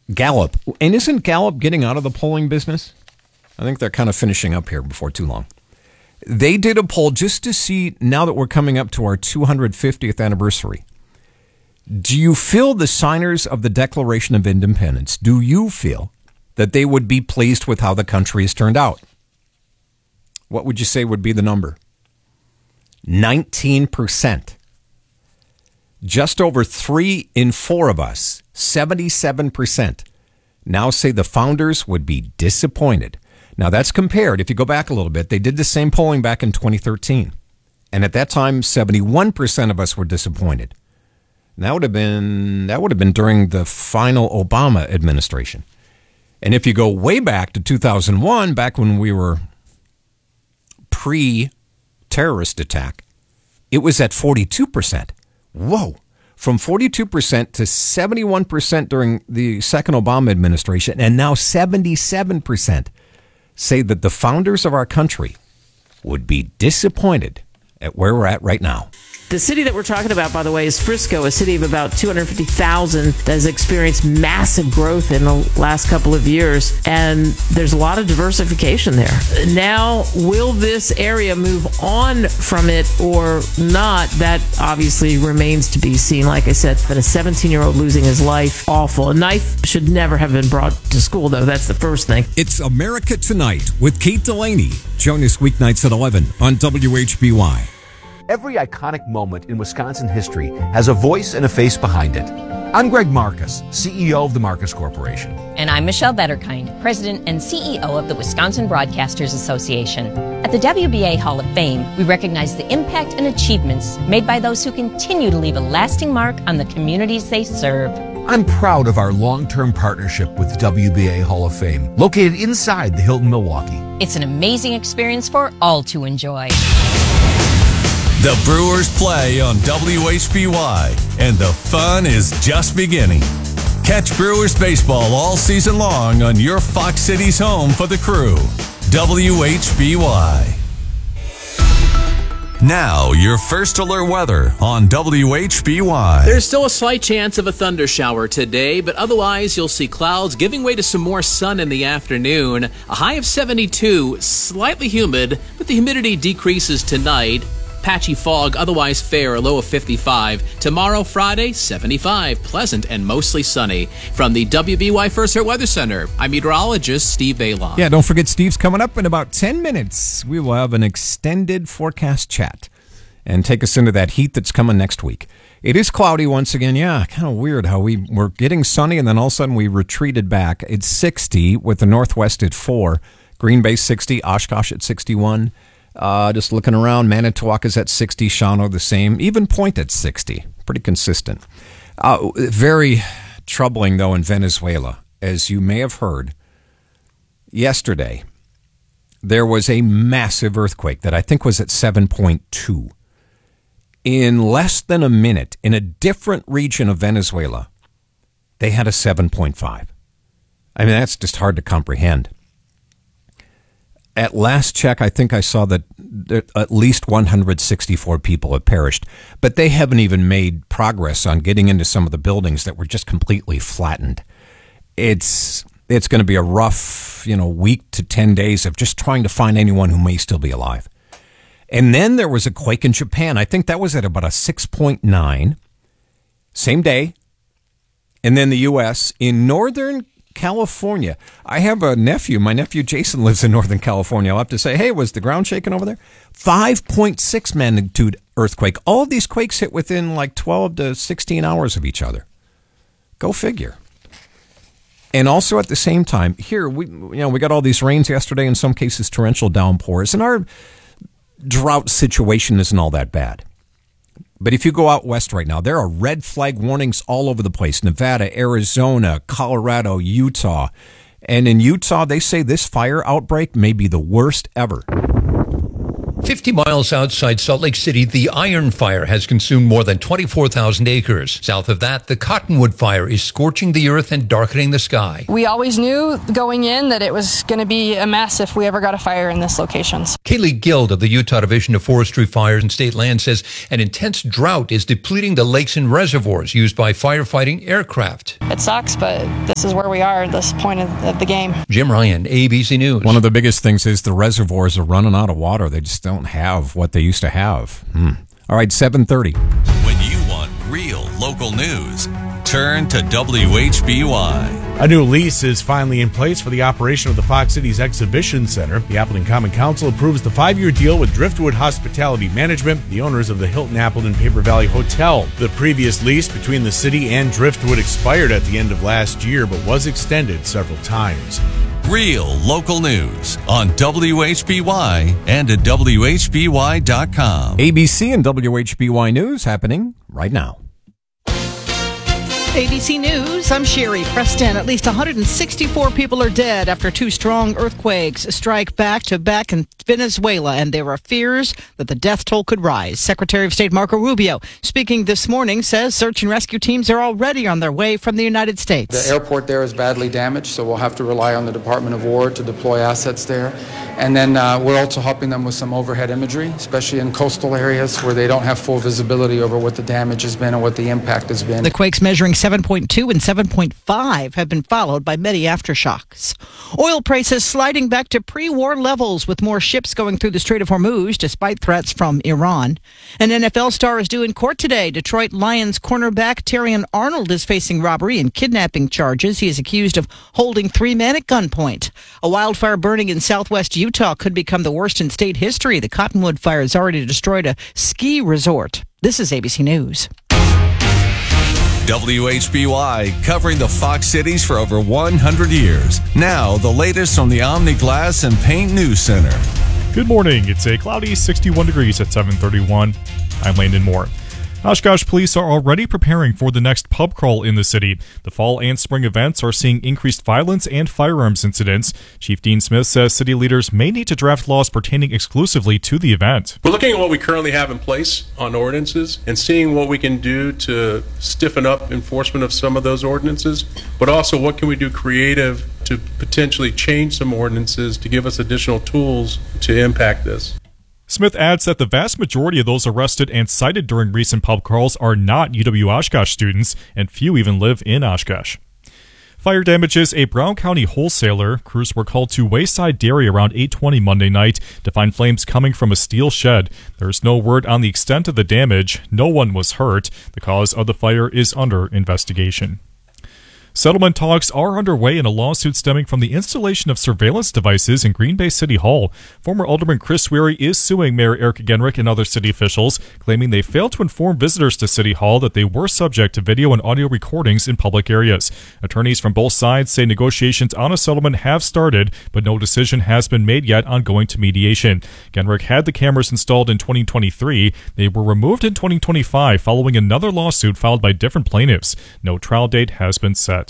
Gallup. And isn't Gallup getting out of the polling business? I think they're kind of finishing up here before too long. They did a poll just to see, now that we're coming up to our 250th anniversary, do you feel the signers of the Declaration of Independence, do you feel that they would be pleased with how the country has turned out? What would you say would be the number? 19%. Just over 3 in 4 of us, 77%, now say the founders would be disappointed. Now, that's compared. If you go back a little bit, they did the same polling back in 2013. And at that time, 71% of us were disappointed. And that would have been during the final Obama administration. And if you go way back to 2001, back when we were pre-terrorist attack, it was at 42%. Whoa. From 42% to 71% during the second Obama administration, and now 77% say that the founders of our country would be disappointed at where we're at right now. The city that we're talking about, by the way, is Frisco, a city of about 250,000 that has experienced massive growth in the last couple of years. And there's a lot of diversification there. Now, will this area move on from it or not? That obviously remains to be seen. Like I said, but a 17-year-old losing his life, awful. A knife should never have been brought to school, though. That's the first thing. It's America Tonight with Kate Delaney. Join us weeknights at 11 on WHBY. Every iconic moment in Wisconsin history has a voice and a face behind it. I'm Greg Marcus, CEO of the Marcus Corporation. And I'm Michelle Betterkind, President and CEO of the Wisconsin Broadcasters Association. At the WBA Hall of Fame, we recognize the impact and achievements made by those who continue to leave a lasting mark on the communities they serve. I'm proud of our long-term partnership with WBA Hall of Fame, located inside the Hilton Milwaukee. It's an amazing experience for all to enjoy. The Brewers play on WHBY, and the fun is just beginning. Catch Brewers baseball all season long on your Fox Cities home for the Crew, WHBY. Now, your first alert weather on WHBY. There's still a slight chance of a thunder shower today, but otherwise you'll see clouds giving way to some more sun in the afternoon. A high of 72, slightly humid, but the humidity decreases tonight. Patchy fog, otherwise fair, a low of 55. Tomorrow, Friday, 75, pleasant and mostly sunny. From the WBY First Alert Weather Center, I'm meteorologist Steve Bailon. Yeah, don't forget Steve's coming up in about 10 minutes. We will have an extended forecast chat and take us into that heat that's coming next week. It is cloudy once again. Yeah, kind of weird how we were getting sunny and then all of a sudden we retreated back. It's 60 with the northwest at 4. Green Bay 60, Oshkosh at 61. Just looking around, Manitowoc is at 60, Shawano the same, even Point at 60. Pretty consistent. Very troubling, though, in Venezuela. As you may have heard, yesterday, there was a massive earthquake that I think was at 7.2. In less than a minute, in a different region of Venezuela, they had a 7.5. I mean, that's just hard to comprehend. At last check, I think I saw that at least 164 people have perished, but they haven't even made progress on getting into some of the buildings that were just completely flattened. It's going to be a rough, week to 10 days of just trying to find anyone who may still be alive. And then there was a quake in Japan. I think that was at about a 6.9, same day. And then the U.S. in Northern California. I have a nephew. My nephew Jason lives in Northern California. I'll have to say, hey, was the ground shaking over there? 5.6 magnitude earthquake. All of these quakes hit within like 12 to 16 hours of each other. Go figure. And also at the same time, here we got all these rains yesterday, in some cases torrential downpours, and our drought situation isn't all that bad. But if you go out west right now, there are red flag warnings all over the place. Nevada, Arizona, Colorado, Utah. And in Utah, they say this fire outbreak may be the worst ever. 50 miles outside Salt Lake City, the Iron Fire has consumed more than 24,000 acres. South of that, the Cottonwood Fire is scorching the earth and darkening the sky. We always knew going in that it was going to be a mess if we ever got a fire in this location. Kaylee Guild of the Utah Division of Forestry, Fires, and State Land says an intense drought is depleting the lakes and reservoirs used by firefighting aircraft. It sucks, but this is where we are at this point of the game. Jim Ryan, ABC News. One of the biggest things is the reservoirs are running out of water. They just don't have what they used to have. All right, 7:30. When you want real local news, turn to WHBY. A new lease is finally in place for the operation of the Fox Cities Exhibition Center. The Appleton Common Council approves the 5-year deal with Driftwood Hospitality Management, the owners of the Hilton Appleton Paper Valley Hotel. The previous lease between the city and Driftwood expired at the end of last year, but was extended several times. Real local news on WHBY and at WHBY.com. ABC and WHBY News happening right now. ABC News, I'm Sherry Preston. At least 164 people are dead after 2 strong earthquakes strike back-to-back in Venezuela, and there are fears that the death toll could rise. Secretary of State Marco Rubio, speaking this morning, says search and rescue teams are already on their way from the United States. The airport there is badly damaged, so we'll have to rely on the Department of War to deploy assets there. And then we're also helping them with some overhead imagery, especially in coastal areas where they don't have full visibility over what the damage has been and what the impact has been. The quakes measuring 7.2 and 7.5 have been followed by many aftershocks. Oil prices sliding back to pre-war levels with more ships going through the Strait of Hormuz despite threats from Iran. An NFL star is due in court today. Detroit Lions cornerback Terrion Arnold is facing robbery and kidnapping charges. He is accused of holding 3 men at gunpoint. A wildfire burning in southwest Utah could become the worst in state history. The Cottonwood Fire has already destroyed a ski resort. This is ABC News. WHBY, covering the Fox Cities for over 100 years. Now, the latest from the Omni Glass and Paint News Center. Good morning. It's a cloudy 61 degrees at 7:31. I'm Landon Moore. Oshkosh police are already preparing for the next pub crawl in the city. The fall and spring events are seeing increased violence and firearms incidents. Chief Dean Smith says city leaders may need to draft laws pertaining exclusively to the event. We're looking at what we currently have in place on ordinances and seeing what we can do to stiffen up enforcement of some of those ordinances, but also what can we do creative to potentially change some ordinances to give us additional tools to impact this. Smith adds that the vast majority of those arrested and cited during recent pub crawls are not UW Oshkosh students, and few even live in Oshkosh. Fire damages a Brown County wholesaler. Crews were called to Wayside Dairy around 8:20 Monday night to find flames coming from a steel shed. There's no word on the extent of the damage. No one was hurt. The cause of the fire is under investigation. Settlement talks are underway in a lawsuit stemming from the installation of surveillance devices in Green Bay City Hall. Former Alderman Chris Sweary is suing Mayor Eric Genrich and other city officials, claiming they failed to inform visitors to City Hall that they were subject to video and audio recordings in public areas. Attorneys from both sides say negotiations on a settlement have started, but no decision has been made yet on going to mediation. Genrich had the cameras installed in 2023. They were removed in 2025 following another lawsuit filed by different plaintiffs. No trial date has been set.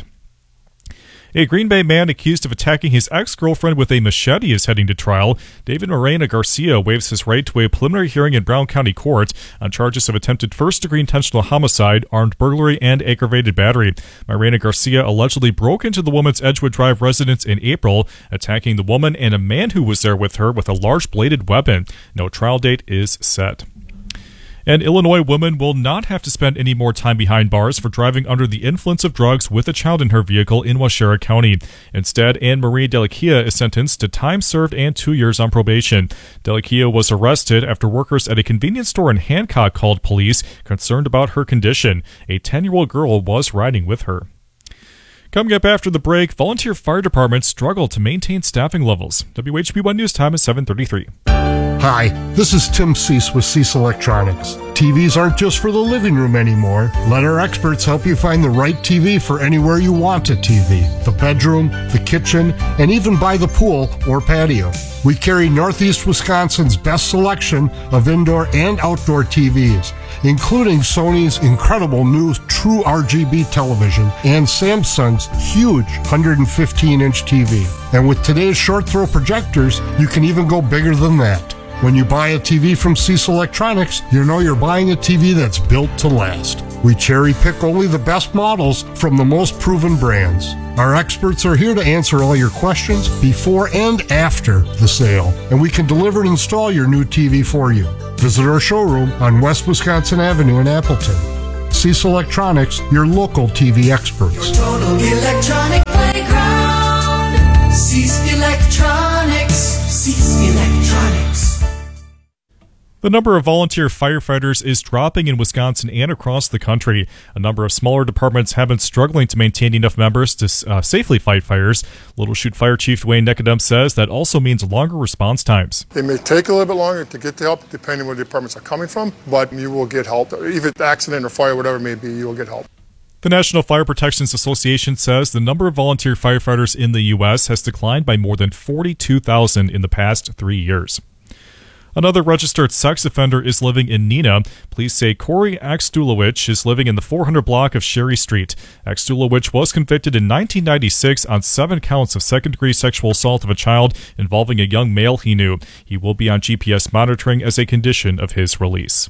A Green Bay man accused of attacking his ex-girlfriend with a machete is heading to trial. David Morena Garcia waives his right to a preliminary hearing in Brown County Court on charges of attempted first-degree intentional homicide, armed burglary, and aggravated battery. Morena Garcia allegedly broke into the woman's Edgewood Drive residence in April, attacking the woman and a man who was there with her with a large bladed weapon. No trial date is set. An Illinois woman will not have to spend any more time behind bars for driving under the influence of drugs with a child in her vehicle in Waushara County. Instead, Anne Marie Delakia is sentenced to time served and 2 years on probation. Delakia was arrested after workers at a convenience store in Hancock called police, concerned about her condition. A 10-year-old girl was riding with her. Coming up after the break, volunteer fire departments struggle to maintain staffing levels. WHB1 News Time is 7:33. Hi, this is Tim Cease with Cease Electronics. TVs aren't just for the living room anymore. Let our experts help you find the right TV for anywhere you want a TV. The bedroom, the kitchen, and even by the pool or patio. We carry Northeast Wisconsin's best selection of indoor and outdoor TVs, including Sony's incredible new True RGB television and Samsung's huge 115-inch TV. And with today's short-throw projectors, you can even go bigger than that. When you buy a TV from Cease Electronics, you know you're buying a TV that's built to last. We cherry pick only the best models from the most proven brands. Our experts are here to answer all your questions before and after the sale, and we can deliver and install your new TV for you. Visit our showroom on West Wisconsin Avenue in Appleton. Cease Electronics, your local TV experts. Your total electronic playground. Cease Electronics. Cease Electronics. The number of volunteer firefighters is dropping in Wisconsin and across the country. A number of smaller departments have been struggling to maintain enough members to safely fight fires. Little Chute Fire Chief Dwayne Nicodem says that also means longer response times. It may take a little bit longer to get the help, depending where the departments are coming from, but you will get help. Even accident or fire, whatever it may be, you will get help. The National Fire Protection Association says the number of volunteer firefighters in the U.S. has declined by more than 42,000 in the past 3 years. Another registered sex offender is living in Neenah. Police say Corey Axdulowicz is living in the 400 block of Sherry Street. Axdulowicz was convicted in 1996 on 7 counts of second-degree sexual assault of a child involving a young male he knew. He will be on GPS monitoring as a condition of his release.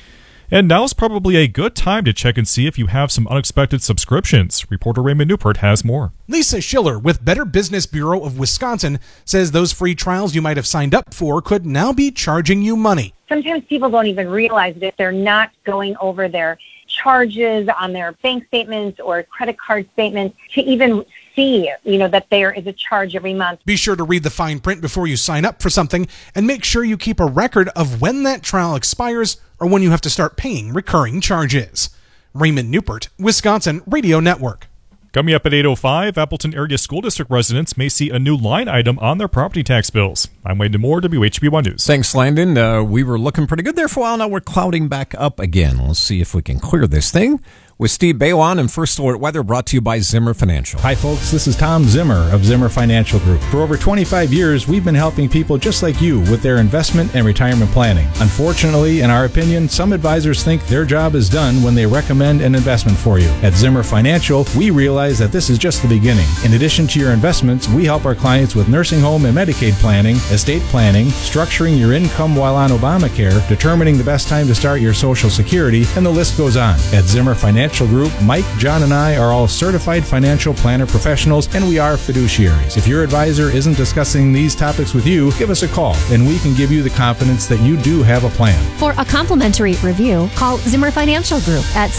And now's probably a good time to check and see if you have some unexpected subscriptions. Reporter Raymond Newport has more. Lisa Schiller with Better Business Bureau of Wisconsin says those free trials you might have signed up for could now be charging you money. Sometimes people don't even realize that they're not going over their charges on their bank statements or credit card statements to even see, that there is a charge every month. Be sure to read the fine print before you sign up for something and make sure you keep a record of when that trial expires or when you have to start paying recurring charges. Raymond Newport, Wisconsin Radio Network. Coming up at 8:05, Appleton Area School District residents may see a new line item on their property tax bills. I'm Wayne DeMoore, WHB1 News. Thanks, Landon. We were looking pretty good there for a while. Now we're clouding back up again. Let's see if we can clear this thing. With Steve Baywan and First Alert Weather, brought to you by Zimmer Financial. Hi, folks. This is Tom Zimmer of Zimmer Financial Group. For over 25 years, we've been helping people just like you with their investment and retirement planning. Unfortunately, in our opinion, some advisors think their job is done when they recommend an investment for you. At Zimmer Financial, we realize that this is just the beginning. In addition to your investments, we help our clients with nursing home and Medicaid planning, estate planning, structuring your income while on Obamacare, determining the best time to start your Social Security, and the list goes on. At Zimmer Financial Group, Mike, John, and I are all certified financial planner professionals, and we are fiduciaries. If your advisor isn't discussing these topics with you, give us a call, and we can give you the confidence that you do have a plan. For a complimentary review, call Zimmer Financial Group at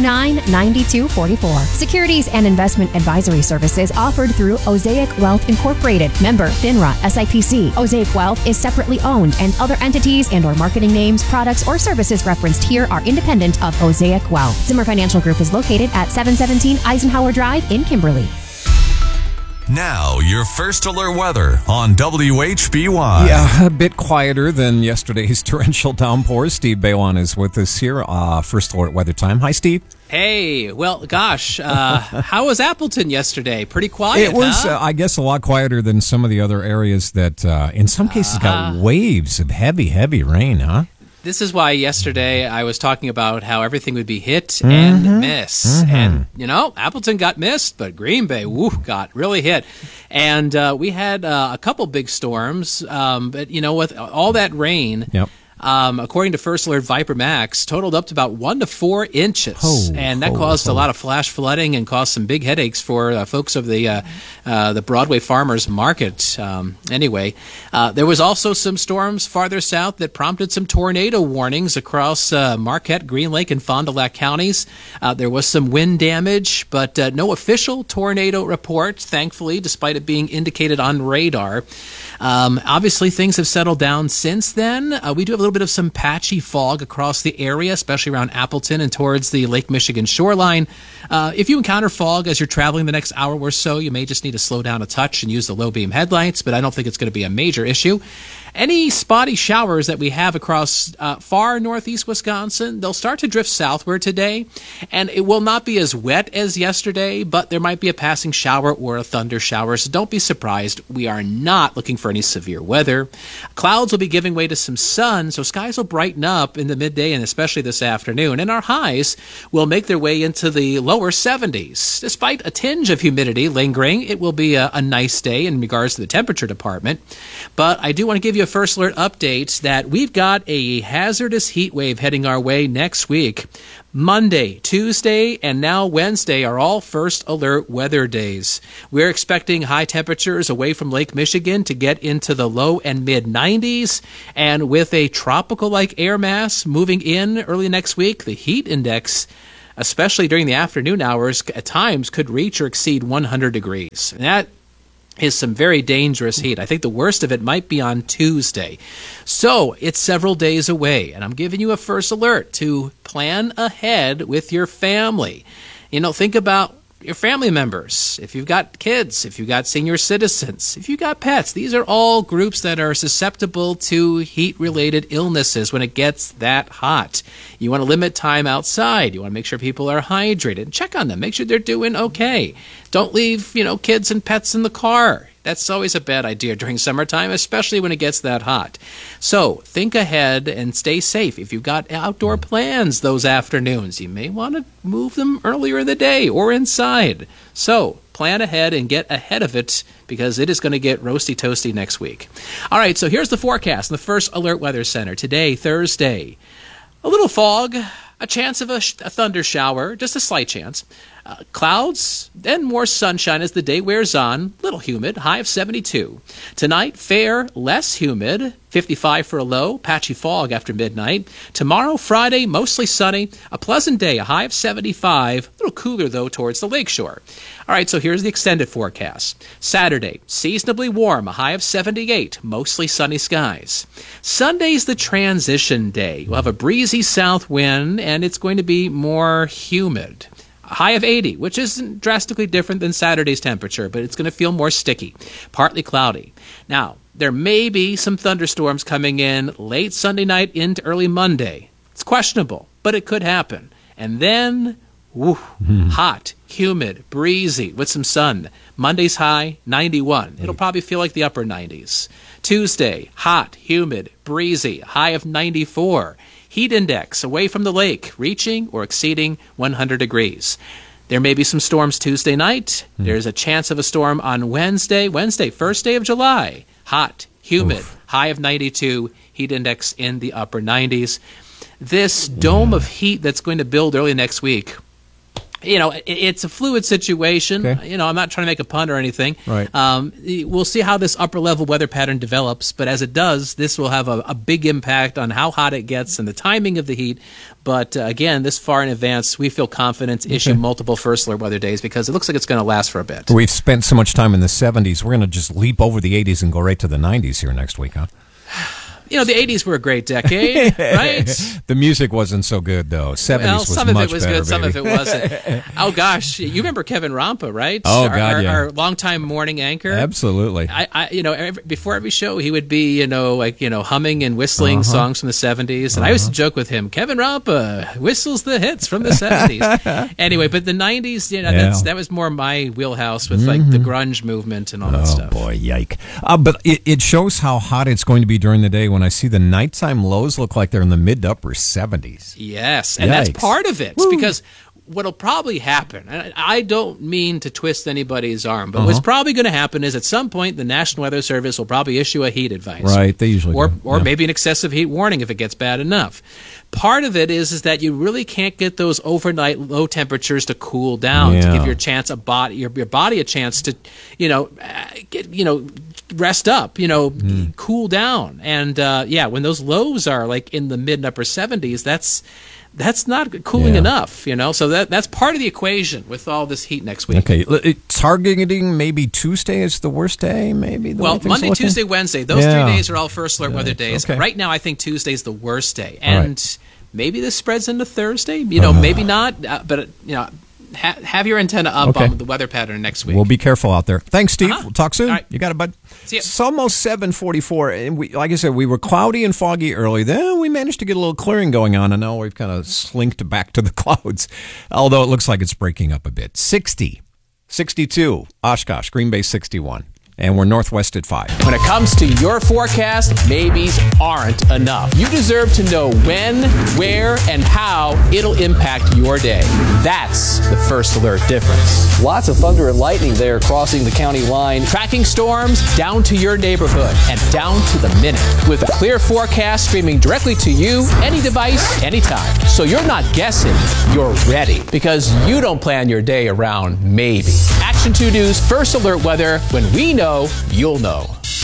739-9244. Securities and investment advisory services offered through Osaic Wealth Incorporated. Member FINRA SIPC. Osaic Wealth is separately owned, and other entities and/or marketing names, products, or services referenced here are independent of Osaic Wealth. Zimmer Financial Group is located at 717 Eisenhower Drive in Kimberly. Now, your First Alert weather on WHBY. Yeah, a bit quieter than yesterday's torrential downpours. Steve Baywan is with us here. First Alert weather time. Hi, Steve. Hey, well, gosh, how was Appleton yesterday? Pretty quiet, It was, huh? I guess, a lot quieter than some of the other areas that, in some cases, got waves of heavy, heavy rain, huh? This is why yesterday I was talking about how everything would be hit and miss. And, Appleton got missed, but Green Bay, got really hit. And we had a couple big storms, but, with all that rain, according to First Alert Viper Max, totaled up to about 1 to 4 inches. And that caused a lot of flash flooding and caused some big headaches for folks of the Broadway Farmers Market. Anyway, there was also some storms farther south that prompted some tornado warnings across Marquette, Green Lake, and Fond du Lac counties. There was some wind damage, but no official tornado report, thankfully, despite it being indicated on radar. Obviously, things have settled down since then. We do have a little bit of some patchy fog across the area, especially around Appleton and towards the Lake Michigan shoreline. If you encounter fog as you're traveling the next hour or so, you may just need to slow down a touch and use the low beam headlights, but I don't think it's going to be a major issue. Any spotty showers that we have across far northeast Wisconsin, they'll start to drift southward today, and it will not be as wet as yesterday, but there might be a passing shower or a thunder shower, so don't be surprised. We are not looking for any severe weather. Clouds will be giving way to some sun, so So skies will brighten up in the midday and especially this afternoon. And our highs will make their way into the lower 70s. Despite a tinge of humidity lingering, it will be a nice day in regards to the temperature department. But I do want to give you a first alert update that we've got a hazardous heat wave heading our way next week. Monday, Tuesday, and now Wednesday are all first alert weather days. We're expecting high temperatures away from Lake Michigan to get into the low and mid 90s. And with a tropical-like air mass moving in early next week, the heat index, especially during the afternoon hours, at times could reach or exceed 100 degrees. And that is some very dangerous heat. I think the worst of it might be on Tuesday. So it's several days away, and I'm giving you a first alert to plan ahead with your family. Think about your family members. If you've got kids, if you've got senior citizens, if you've got pets, these are all groups that are susceptible to heat-related illnesses when it gets that hot. You want to limit time outside. You want to make sure people are hydrated. Check on them. Make sure they're doing okay. Don't leave, kids and pets in the car. That's always a bad idea during summertime, especially when it gets that hot. So think ahead and stay safe. If you've got outdoor plans those afternoons, you may want to move them earlier in the day or inside. So plan ahead and get ahead of it because it is going to get roasty toasty next week. All right, so here's the forecast in the First Alert Weather Center. Today, Thursday, a little fog, a chance of a thunder shower, just a slight chance. Clouds, then more sunshine as the day wears on. Little humid, high of 72. Tonight, fair, less humid, 55 for a low, patchy fog after midnight. Tomorrow, Friday, mostly sunny, a pleasant day, a high of 75. A little cooler, though, towards the lakeshore. All right, so here's the extended forecast. Saturday, seasonably warm, a high of 78, mostly sunny skies. Sunday's the transition day. We'll have a breezy south wind, and it's going to be more humid. A high of 80, which isn't drastically different than Saturday's temperature, but it's going to feel more sticky. Partly cloudy. Now, there may be some thunderstorms coming in late Sunday night into early Monday. It's questionable, but it could happen. And then, hot, humid, breezy, with some sun. Monday's high, 91. It'll probably feel like the upper 90s. Tuesday, hot, humid, breezy, high of 94. Heat index away from the lake, reaching or exceeding 100 degrees. There may be some storms Tuesday night. There's a chance of a storm on Wednesday. Wednesday, first day of July. Hot, humid, high of 92, heat index in the upper 90s. This dome of heat that's going to build early next week, it's a fluid situation. Okay. I'm not trying to make a pun or anything. Right. We'll see how this upper-level weather pattern develops, but as it does, this will have a big impact on how hot it gets and the timing of the heat. But again, this far in advance, we feel confident to issue multiple first alert weather days because it looks like it's going to last for a bit. We've spent so much time in the 70s, we're going to just leap over the 80s and go right to the 90s here next week, huh? The 80s were a great decade, right? The music wasn't so good, though. 70s well, was some of much it was better, good, some baby. of it wasn't. Oh, gosh. You remember Kevin Rampa, right? Oh, God, yeah. Our longtime morning anchor. Absolutely. Before every show, he would be, humming and whistling songs from the 70s. And I used to joke with him, Kevin Rampa whistles the hits from the 70s. Anyway, but the 90s, that was more my wheelhouse with, the grunge movement and all that stuff. Oh, boy, yike. But it shows how hot it's going to be during the day when I see the nighttime lows look like they're in the mid to upper 70s. Yes, and that's part of it. Because what'll probably happen, and I don't mean to twist anybody's arm, but what's probably going to happen is at some point the National Weather Service will probably issue a heat advice. Right, they usually do. Or maybe an excessive heat warning if it gets bad enough. Part of it is that you really can't get those overnight low temperatures to cool down to give your body a chance to, rest up, cool down. And when those lows are like in the mid and upper 70s, that's not cooling enough, So that's part of the equation with all this heat next week. Okay, targeting maybe Tuesday is the worst day, maybe? Monday, Tuesday, Wednesday, those 3 days are all first alert weather days. Okay. Right now, I think Tuesday's the worst day. And maybe this spreads into Thursday, maybe not, but, have your antenna up on the weather pattern next week. We'll be careful out there. Thanks, Steve. We'll talk soon. All right. You got it, bud. See ya. It's almost 7:44, and like I said, we were cloudy and foggy early. Then we managed to get a little clearing going on, and now we've kind of slinked back to the clouds, although it looks like it's breaking up a bit. 60, 62, Oshkosh, Green Bay 61. And we're northwest at 5. When it comes to your forecast, maybes aren't enough. You deserve to know when, where, and how it'll impact your day. That's the First Alert difference. Lots of thunder and lightning there crossing the county line. Tracking storms down to your neighborhood and down to the minute. With a clear forecast streaming directly to you, any device, anytime. So you're not guessing, you're ready. Because you don't plan your day around maybe. Action 2 News First Alert weather. When we know, you'll know.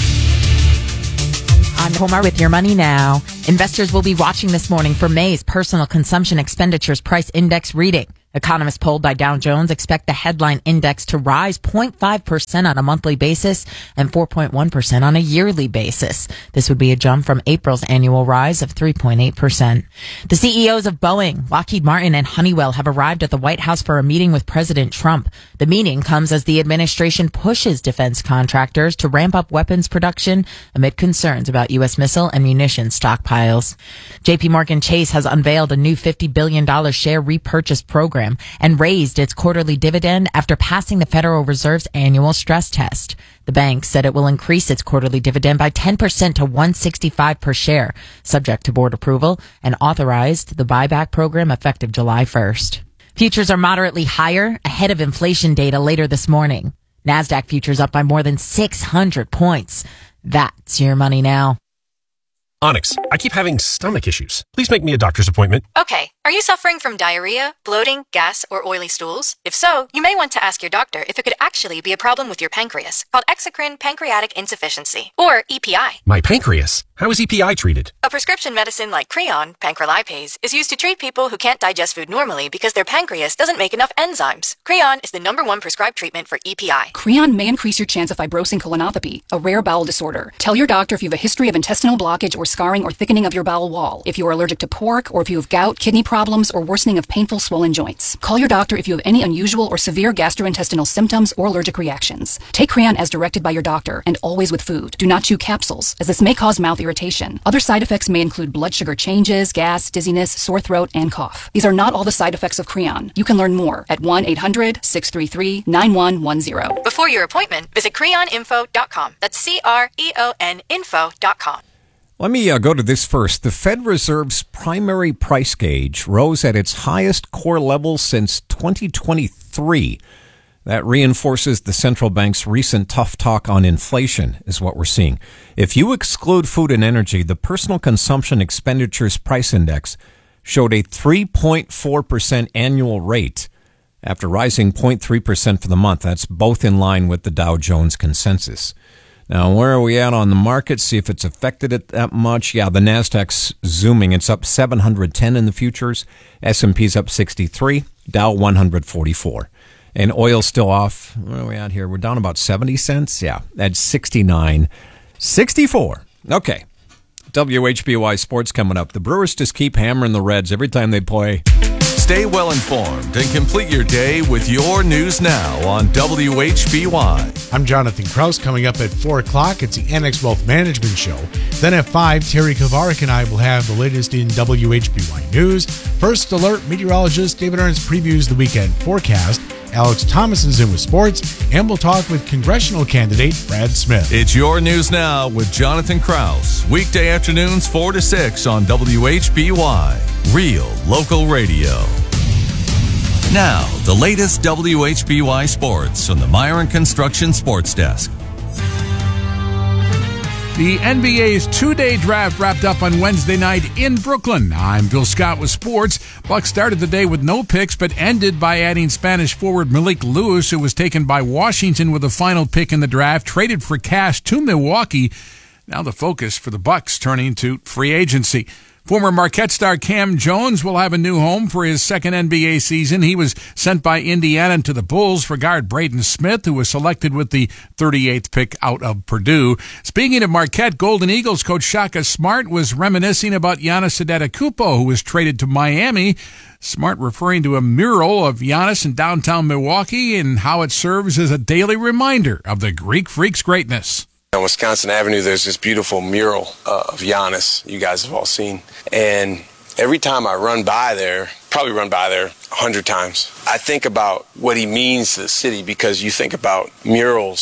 I'm Homar with Your Money Now. Investors will be watching this morning for May's personal consumption expenditures price index reading. Economists polled by Dow Jones expect the headline index to rise 0.5% on a monthly basis and 4.1% on a yearly basis. This would be a jump from April's annual rise of 3.8%. The CEOs of Boeing, Lockheed Martin, and Honeywell have arrived at the White House for a meeting with President Trump. The meeting comes as the administration pushes defense contractors to ramp up weapons production amid concerns about U.S. missile and munition stockpiles. J.P. Morgan Chase has unveiled a new $50 billion share repurchase program and raised its quarterly dividend after passing the Federal Reserve's annual stress test. The bank said it will increase its quarterly dividend by 10% to $1.65 per share, subject to board approval, and authorized the buyback program effective July 1st. Futures are moderately higher ahead of inflation data later this morning. NASDAQ futures up by more than 600 points. That's Your Money Now. Onyx, I keep having stomach issues. Please make me a doctor's appointment. Okay. Are you suffering from diarrhea, bloating, gas, or oily stools? If so, you may want to ask your doctor if it could actually be a problem with your pancreas, called exocrine pancreatic insufficiency, or EPI. My pancreas? How is EPI treated? A prescription medicine like Creon, pancrelipase, is used to treat people who can't digest food normally because their pancreas doesn't make enough enzymes. Creon is the #1 prescribed treatment for EPI. Creon may increase your chance of fibrosing colonopathy, a rare bowel disorder. Tell your doctor if you have a history of intestinal blockage or scarring or thickening of your bowel wall, if you are allergic to pork, or if you have gout, kidney problems, or worsening of painful swollen joints. Call your doctor if you have any unusual or severe gastrointestinal symptoms or allergic reactions. Take Creon as directed by your doctor, and always with food. Do not chew capsules, as this may cause mouth irritation. Other side effects may include blood sugar changes, gas, dizziness, sore throat, and cough. These are not all the side effects of Creon. You can learn more at 1-800-633-9110. Before your appointment, visit creoninfo.com. That's CREON info.com. Let me go to this first. The Fed Reserve's primary price gauge rose at its highest core level since 2023. That reinforces the central bank's recent tough talk on inflation, is what we're seeing. If you exclude food and energy, the personal consumption expenditures price index showed a 3.4% annual rate after rising 0.3% for the month. That's both in line with the Dow Jones consensus. Now, where are we at on the market? See if it's affected it that much. Yeah, the NASDAQ's zooming. It's up 710 in the futures. S&P's up 63. Dow 144. And oil's still off. Where are we at here? We're down about 70 cents. Yeah, that's 69.64. Okay. WHBY Sports coming up. The Brewers just keep hammering the Reds every time they play. Stay well informed and complete your day with your news now on WHBY. I'm Jonathan Kraus. Coming up at 4 o'clock, it's the Annex Wealth Management Show. Then at 5, Terry Kovarik and I will have the latest in WHBY news. First Alert meteorologist David Ernst previews the weekend forecast. Alex Thomas is in with sports, and we'll talk with congressional candidate Brad Smith. It's your news now with Jonathan Kraus. Weekday afternoons 4 to 6 on WHBY. Real local radio. Now, the latest WHBY sports from the Myron Construction Sports Desk. The NBA's two-day draft wrapped up on Wednesday night in Brooklyn. I'm Bill Scott with sports. Bucks started the day with no picks, but ended by adding Spanish forward Malik Lewis, who was taken by Washington with the final pick in the draft, traded for cash to Milwaukee. Now the focus for the Bucks turning to free agency. Former Marquette star Cam Jones will have a new home for his second NBA season. He was sent by Indiana to the Bulls for guard Braden Smith, who was selected with the 38th pick out of Purdue. Speaking of Marquette, Golden Eagles coach Shaka Smart was reminiscing about Giannis Antetokounmpo, who was traded to Miami. Smart referring to a mural of Giannis in downtown Milwaukee and how it serves as a daily reminder of the Greek Freak's greatness. On Wisconsin Avenue, there's this beautiful mural of Giannis you guys have all seen. And every time I run by there, probably run by there 100 times, I think about what he means to the city, because you think about murals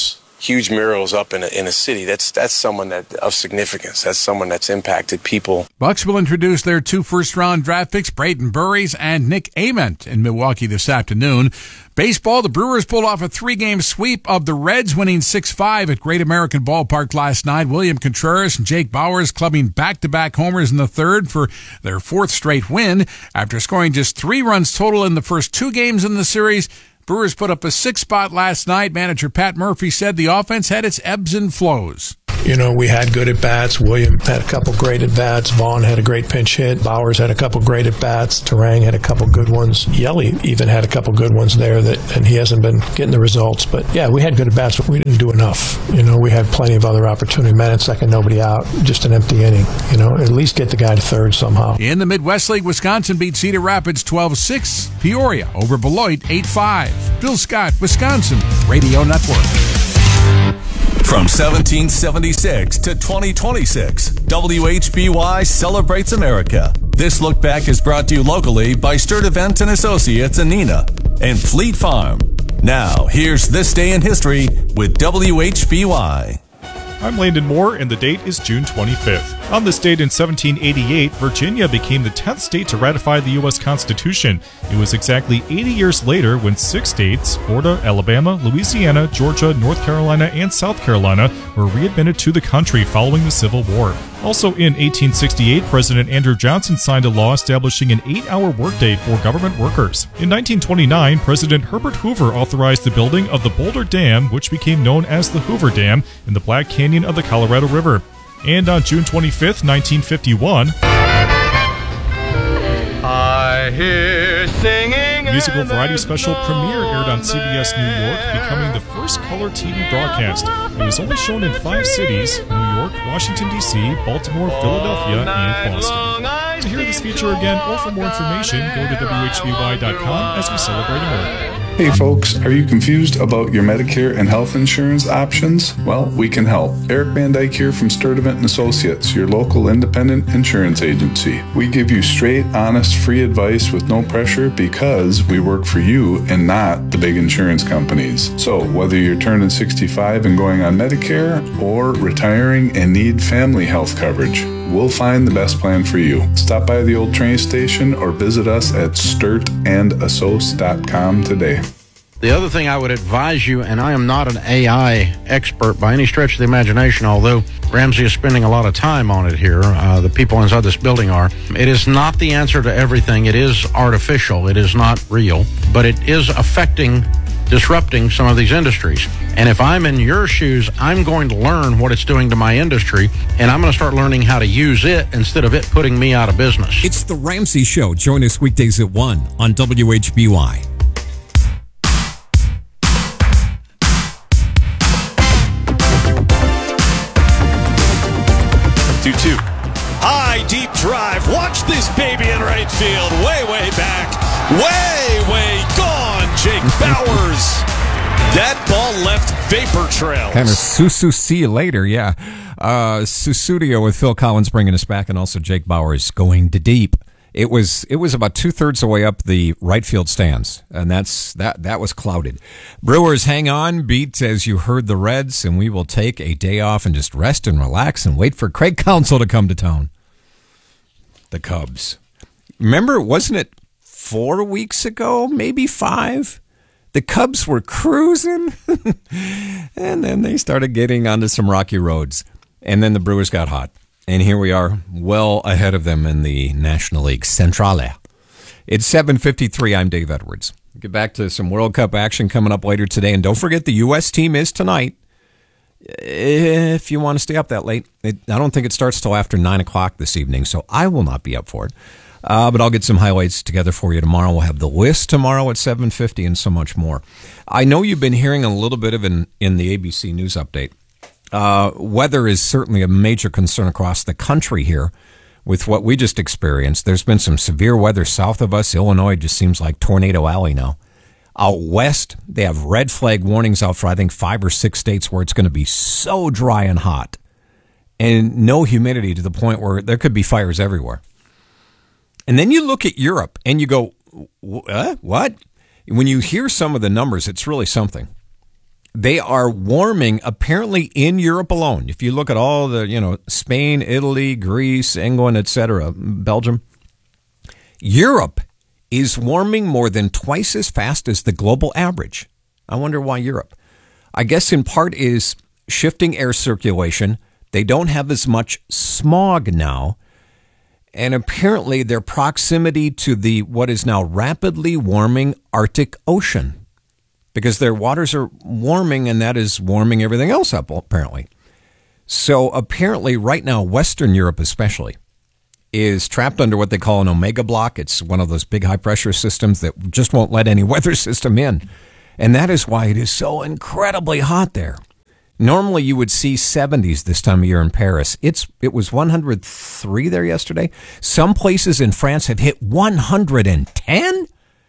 huge murals up in a city. That's someone that of significance. That's someone that's impacted people. Bucks will introduce their 2 first-round draft picks, Braden Burries and Nick Ament, in Milwaukee this afternoon. Baseball, the Brewers pulled off a 3-game sweep of the Reds, winning 6-5 at Great American Ballpark last night. William Contreras and Jake Bauers clubbing back-to-back homers in the third for their 4th straight win. After scoring just 3 runs total in the first 2 games in the series, Brewers put up a 6th spot last night. Manager Pat Murphy said the offense had its ebbs and flows. You know, we had good at-bats. William had a couple great at-bats. Vaughn had a great pinch hit. Bowers had a couple great at-bats. Terang had a couple good ones. Yelly even had a couple good ones there, and he hasn't been getting the results. But, yeah, we had good at-bats, but we didn't do enough. You know, we had plenty of other opportunity. Man at second, nobody out. Just an empty inning. You know, at least get the guy to third somehow. In the Midwest League, Wisconsin beat Cedar Rapids 12-6. Peoria over Beloit 8-5. Bill Scott, Wisconsin Radio Network. From 1776 to 2026, WHBY celebrates America. This look back is brought to you locally by Sturdivant & Associates in Neenah and Fleet Farm. Now, here's This Day in History with WHBY. I'm Landon Moore, and the date is June 25th. On this date in 1788, Virginia became the 10th state to ratify the U.S. Constitution. It was exactly 80 years later when 6 states, Florida, Alabama, Louisiana, Georgia, North Carolina, and South Carolina, were readmitted to the country following the Civil War. Also in 1868, President Andrew Johnson signed a law establishing an 8-hour workday for government workers. In 1929, President Herbert Hoover authorized the building of the Boulder Dam, which became known as the Hoover Dam, in the Black Canyon of the Colorado River. And on June 25th, 1951, I hear singing. Musical variety special Premiere aired on CBS New York, becoming the first color TV broadcast. It was only shown in 5 cities: New York, Washington, D.C., Baltimore, Philadelphia, and Boston. To hear this feature again or for more information, go to WHBY.com as we celebrate America. Hey folks, are you confused about your Medicare and health insurance options? Well, we can help. Eric Van Dyke here from Sturdivant & Associates, your local independent insurance agency. We give you straight, honest, free advice with no pressure because we work for you and not the big insurance companies. So, whether you're turning 65 and going on Medicare or retiring and need family health coverage, we'll find the best plan for you. Stop by the old train station or visit us at sturtandassoc.com today. The other thing I would advise you, and I am not an AI expert by any stretch of the imagination, although Ramsey is spending a lot of time on it here, the people inside this building are. It is not the answer to everything. It is artificial. It is not real. But it is disrupting some of these industries. And if I'm in your shoes, I'm going to learn what it's doing to my industry, and I'm going to start learning how to use it instead of it putting me out of business. It's The Ramsey Show. Join us weekdays at 1 on WHBY. High, deep drive. Watch this baby in right field. Way, way back. Way gone. Jake Bauers. That ball left vapor trails. Kind of see you later, yeah. Susudio with Phil Collins bringing us back, and also Jake Bauers going to deep. It was about 2/3 the way up the right field stands, and that was clouded. Brewers hang on, beat as you heard the Reds, and we will take a day off and just rest and relax and wait for Craig Counsell to come to town. The Cubs. Remember, wasn't it 4 weeks ago, maybe 5? The Cubs were cruising, and then they started getting onto some rocky roads, and then the Brewers got hot. And here we are, well ahead of them in the National League Centrale. It's 7:53. I'm Dave Edwards. Get back to some World Cup action coming up later today. And don't forget, the U.S. team is tonight. If you want to stay up that late, I don't think it starts till after 9 o'clock this evening, so I will not be up for it. But I'll get some highlights together for you tomorrow. We'll have the list tomorrow at 7:50 and so much more. I know you've been hearing a little bit of in the ABC News update. Weather is certainly a major concern across the country here with what we just experienced. There's been some severe weather south of us. Illinois just seems like Tornado Alley now. Out west, they have red flag warnings out for, I think, 5 or 6 states where it's going to be so dry and hot and no humidity to the point where there could be fires everywhere. And then you look at Europe and you go, what? When you hear some of the numbers, it's really something. They are warming apparently in Europe alone. If you look at all the, Spain, Italy, Greece, England, etc., Belgium, Europe is warming more than twice as fast as the global average. I wonder why Europe. I guess in part is shifting air circulation. They don't have as much smog now. And apparently their proximity to what is now rapidly warming Arctic Ocean. Because their waters are warming, and that is warming everything else up, apparently. So apparently right now, Western Europe especially, is trapped under what they call an omega block. It's one of those big high-pressure systems that just won't let any weather system in. And that is why it is so incredibly hot there. Normally you would see 70s this time of year in Paris. It was 103 there yesterday. Some places in France have hit 110?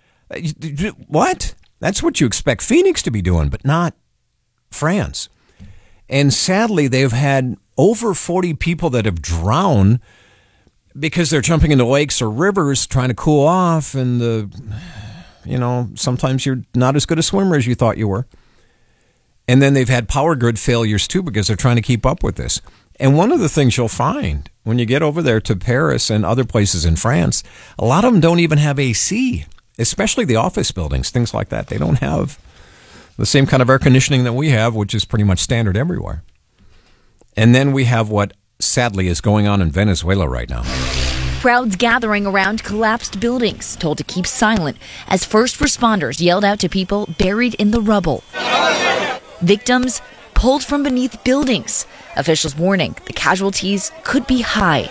What? That's what you expect Phoenix to be doing, but not France. And sadly, they've had over 40 people that have drowned because they're jumping into lakes or rivers trying to cool off. And, sometimes you're not as good a swimmer as you thought you were. And then they've had power grid failures, too, because they're trying to keep up with this. And one of the things you'll find when you get over there to Paris and other places in France, a lot of them don't even have AC. Especially the office buildings, things like that. They don't have the same kind of air conditioning that we have, which is pretty much standard everywhere. And then we have what, sadly, is going on in Venezuela right now. Crowds gathering around collapsed buildings, told to keep silent as first responders yelled out to people buried in the rubble. Victims pulled from beneath buildings. Officials warning the casualties could be high.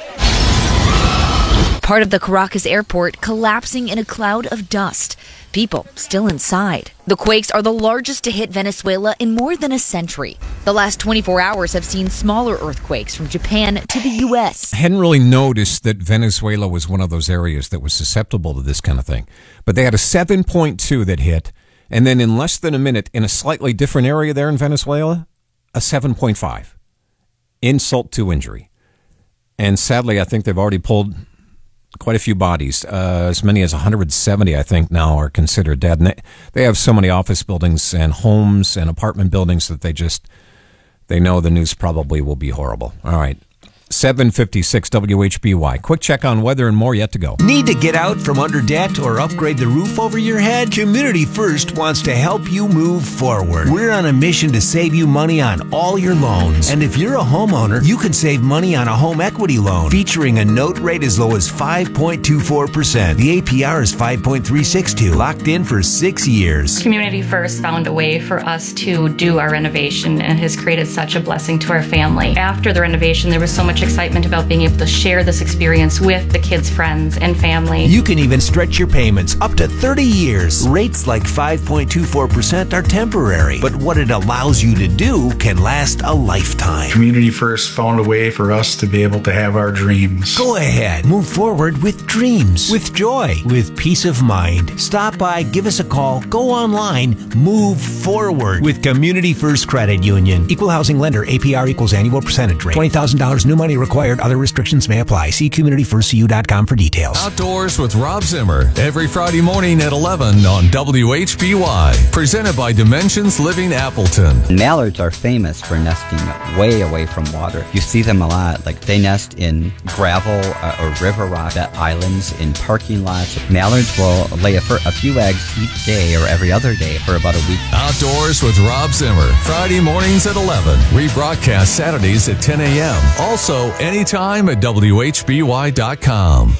Part of the Caracas airport collapsing in a cloud of dust. People still inside. The quakes are the largest to hit Venezuela in more than a century. The last 24 hours have seen smaller earthquakes from Japan to the U.S. I hadn't really noticed that Venezuela was one of those areas that was susceptible to this kind of thing. But they had a 7.2 that hit, and then in less than a minute, in a slightly different area there in Venezuela, a 7.5. Insult to injury. And sadly, I think they've already pulled quite a few bodies. As many as 170, I think, now are considered dead. And they have so many office buildings and homes and apartment buildings that they know the news probably will be horrible. All right. 7:56 WHBY. Quick check on weather and more yet to go. Need to get out from under debt or upgrade the roof over your head? Community First wants to help you move forward. We're on a mission to save you money on all your loans. And if you're a homeowner, you can save money on a home equity loan featuring a note rate as low as 5.24%. The APR is 5.362, locked in for 6 years. Community First found a way for us to do our renovation and has created such a blessing to our family. After the renovation, there was so much excitement about being able to share this experience with the kids' friends and family. You can even stretch your payments up to 30 years. Rates like 5.24% are temporary, but what it allows you to do can last a lifetime. Community First found a way for us to be able to have our dreams. Go ahead, move forward with dreams, with joy, with peace of mind. Stop by, give us a call, go online, move forward with Community First Credit Union. Equal housing lender, APR equals annual percentage rate. $20,000 new money required. Other restrictions may apply. See CommunityFirstCU.com for details. Outdoors with Rob Zimmer every Friday morning at 11 on WHBY. Presented by Dimensions Living Appleton. Mallards are famous for nesting way away from water. You see them a lot. Like they nest in gravel or river rock islands, in parking lots. Mallards will lay a few eggs each day or every other day for about a week. Outdoors with Rob Zimmer. Friday mornings at 11. Rebroadcast Saturdays at 10 a.m. Also, anytime at WHBY.com.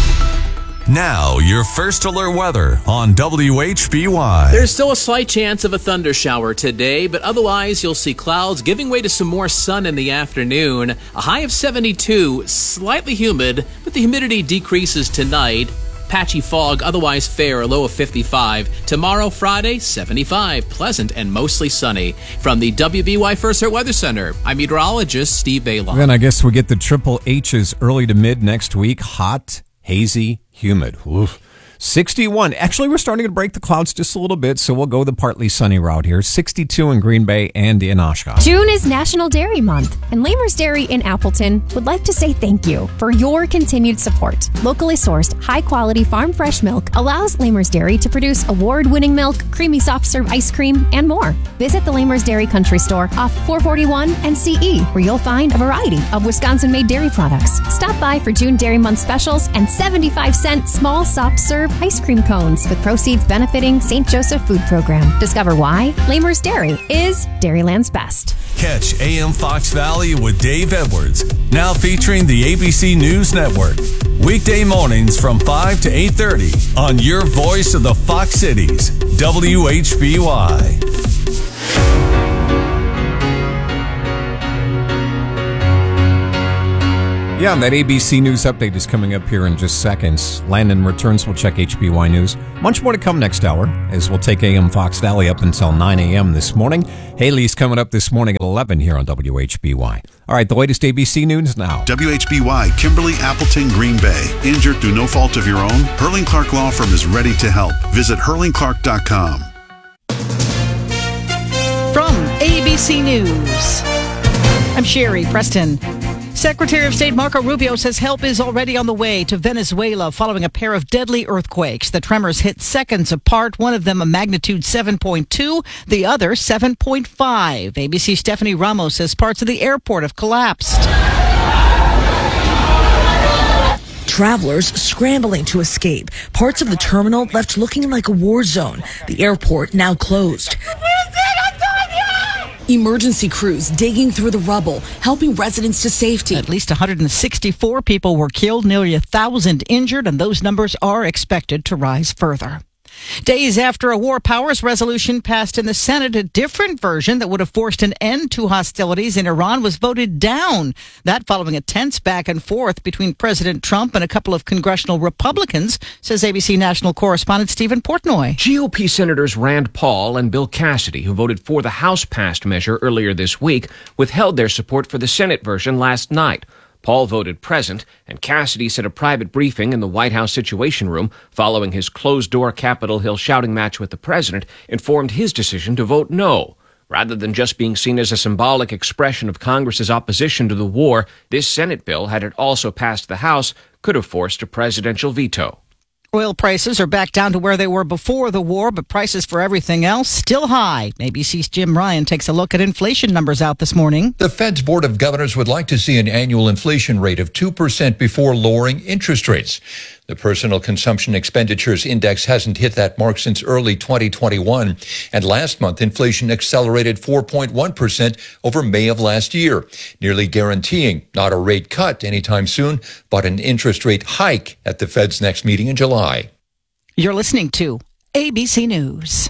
Now, your first alert weather on WHBY. There's still a slight chance of a thunder shower today, but otherwise you'll see clouds giving way to some more sun in the afternoon. A high of 72, slightly humid, but the humidity decreases tonight. Patchy fog, otherwise fair, a low of 55. Tomorrow, Friday, 75, pleasant and mostly sunny. From the WBY First Alert Weather Center, I'm meteorologist Steve Bailon. Then I guess we get the triple H's early to mid next week. Hot, hazy, humid. Oof. 61. Actually, we're starting to break the clouds just a little bit, so we'll go the partly sunny route here. 62 in Green Bay and in Oshkosh. June is National Dairy Month, and Lamers Dairy in Appleton would like to say thank you for your continued support. Locally sourced, high-quality farm fresh milk allows Lamers Dairy to produce award-winning milk, creamy soft-serve ice cream, and more. Visit the Lamers Dairy Country Store off 441 and CE, where you'll find a variety of Wisconsin-made dairy products. Stop by for June Dairy Month specials and 75-cent small soft-serve ice cream cones with proceeds benefiting St. Joseph Food Program. Discover why Lamers Dairy is Dairyland's best. Catch AM Fox Valley with Dave Edwards, now featuring the ABC News Network. Weekday mornings from 5 to 8:30 on your voice of the Fox Cities, WHBY. Yeah, and that ABC News update is coming up here in just seconds. Landon returns. We'll check HBY News. Much more to come next hour, as we'll take AM Fox Valley up until 9 a.m. this morning. Haley's coming up this morning at 11 here on WHBY. All right, the latest ABC News now. WHBY, Kimberly, Appleton, Green Bay. Injured through no fault of your own? Hurling Clark Law Firm is ready to help. Visit hurlingclark.com. From ABC News, I'm Sherry Preston. Secretary of State Marco Rubio says help is already on the way to Venezuela following a pair of deadly earthquakes. The tremors hit seconds apart, one of them a magnitude 7.2, the other 7.5. ABC's Stephanie Ramos says parts of the airport have collapsed. Travelers scrambling to escape. Parts of the terminal left looking like a war zone. The airport now closed. Emergency crews digging through the rubble, helping residents to safety. At least 164 people were killed, nearly 1,000 injured, and those numbers are expected to rise further. Days after a war powers resolution passed in the Senate, a different version that would have forced an end to hostilities in Iran was voted down. That following a tense back and forth between President Trump and a couple of congressional Republicans, says ABC national correspondent Stephen Portnoy. GOP Senators Rand Paul and Bill Cassidy, who voted for the House-passed measure earlier this week, withheld their support for the Senate version last night. Paul voted present, and Cassidy said a private briefing in the White House Situation Room following his closed-door Capitol Hill shouting match with the president informed his decision to vote no. Rather than just being seen as a symbolic expression of Congress's opposition to the war, this Senate bill, had it also passed the House, could have forced a presidential veto. Oil prices are back down to where they were before the war, but prices for everything else still high. ABC's Jim Ryan takes a look at inflation numbers out this morning. The Fed's Board of Governors would like to see an annual inflation rate of 2% before lowering interest rates. The Personal Consumption Expenditures Index hasn't hit that mark since early 2021. And last month, inflation accelerated 4.1% over May of last year, nearly guaranteeing not a rate cut anytime soon, but an interest rate hike at the Fed's next meeting in July. You're listening to ABC News.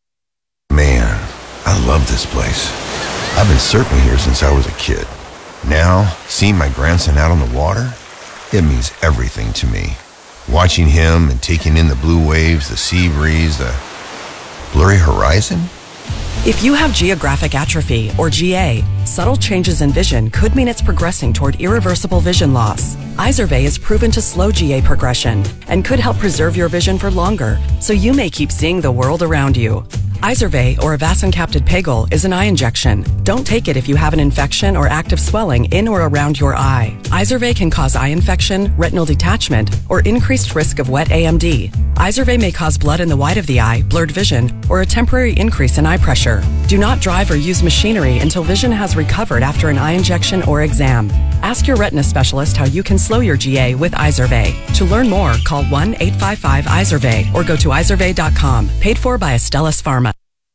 Man, I love this place. I've been surfing here since I was a kid. Now, seeing my grandson out on the water, it means everything to me. Watching him and taking in the blue waves, the sea breeze, the blurry horizon. If you have geographic atrophy, or GA, subtle changes in vision could mean it's progressing toward irreversible vision loss. Izervay is proven to slow GA progression and could help preserve your vision for longer, so you may keep seeing the world around you. Izervay, or avacincaptad pegol, is an eye injection. Don't take it if you have an infection or active swelling in or around your eye. Izervay can cause eye infection, retinal detachment, or increased risk of wet AMD. Izervay may cause blood in the white of the eye, blurred vision, or a temporary increase in eye pressure. Do not drive or use machinery until vision has recovered after an eye injection or exam. Ask your retina specialist how you can slow your GA with Izervay. To learn more, call 1-855-IZERVAY or go to izervay.com. Paid for by Astellas Pharma.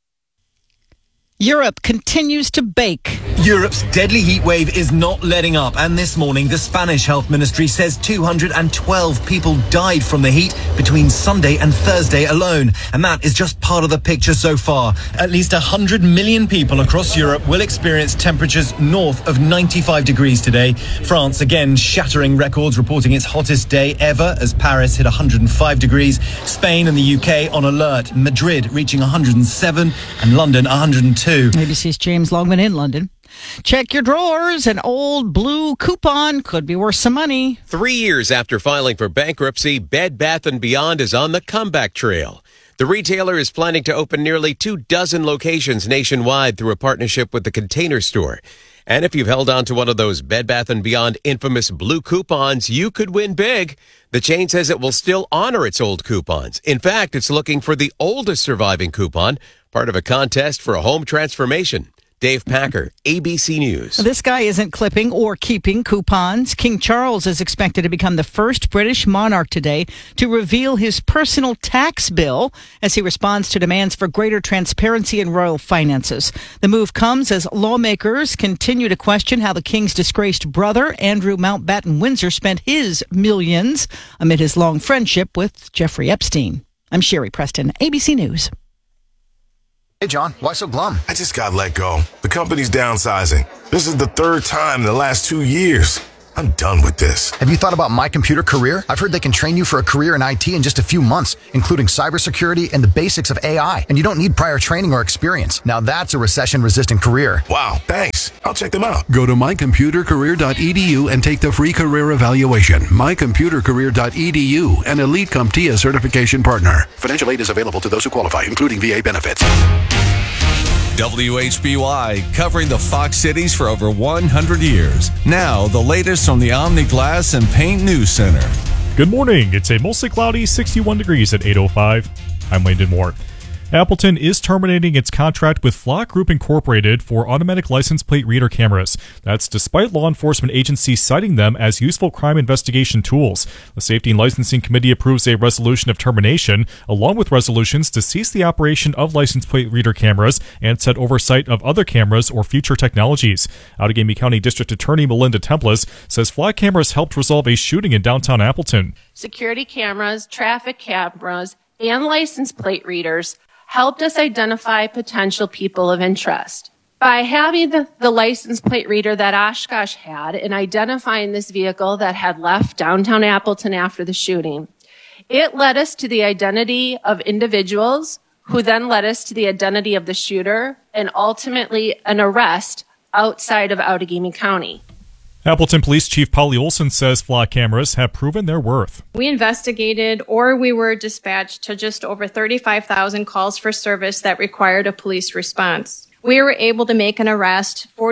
Europe continues to bake. Europe's deadly heat wave is not letting up, and this morning the Spanish health ministry says 212 people died from the heat between Sunday and Thursday alone, and that is just part of the picture so far. At least 100 million people across Europe will experience temperatures north of 95 degrees today. France again shattering records, reporting its hottest day ever as Paris hit 105 degrees. Spain and the UK on alert, Madrid reaching 107 and London 102. ABC's James Longman in London. Check your drawers. An old blue coupon could be worth some money. 3 years after filing for bankruptcy, Bed Bath & Beyond is on the comeback trail. The retailer is planning to open nearly 24 locations nationwide through a partnership with the Container Store. And if you've held on to one of those Bed Bath & Beyond infamous blue coupons, you could win big. The chain says it will still honor its old coupons. In fact, it's looking for the oldest surviving coupon, part of a contest for a home transformation. Dave Packer, ABC News. This guy isn't clipping or keeping coupons. King Charles is expected to become the first British monarch today to reveal his personal tax bill as he responds to demands for greater transparency in royal finances. The move comes as lawmakers continue to question how the king's disgraced brother, Andrew Mountbatten Windsor, spent his millions amid his long friendship with Jeffrey Epstein. I'm Sherry Preston, ABC News. Hey, John, why so glum? I just got let go. The company's downsizing. This is the third time in the last 2 years. I'm done with this. Have you thought about My Computer Career? I've heard they can train you for a career in IT in just a few months, including cybersecurity and the basics of AI. And you don't need prior training or experience. Now that's a recession-resistant career. Wow, thanks. I'll check them out. Go to mycomputercareer.edu and take the free career evaluation. Mycomputercareer.edu, an Elite CompTIA certification partner. Financial aid is available to those who qualify, including VA benefits. WHBY, covering the Fox cities for over 100 years. Now, the latest from the Omni Glass and Paint News Center. Good morning. It's a mostly cloudy 61 degrees at 8:05. I'm Landon Moore. Appleton is terminating its contract with Flock Group Incorporated for automatic license plate reader cameras. That's despite law enforcement agencies citing them as useful crime investigation tools. The Safety and Licensing Committee approves a resolution of termination, along with resolutions to cease the operation of license plate reader cameras and set oversight of other cameras or future technologies. Outagamie County District Attorney Melinda Temples says Flock cameras helped resolve a shooting in downtown Appleton. Security cameras, traffic cameras, and license plate readers helped us identify potential people of interest. By having the license plate reader that Oshkosh had and identifying this vehicle that had left downtown Appleton after the shooting, it led us to the identity of individuals who then led us to the identity of the shooter and ultimately an arrest outside of Outagamie County. Appleton Police Chief Polly Olson says Flock cameras have proven their worth. We investigated or we were dispatched to just over 35,000 calls for service that required a police response. We were able to make an arrest in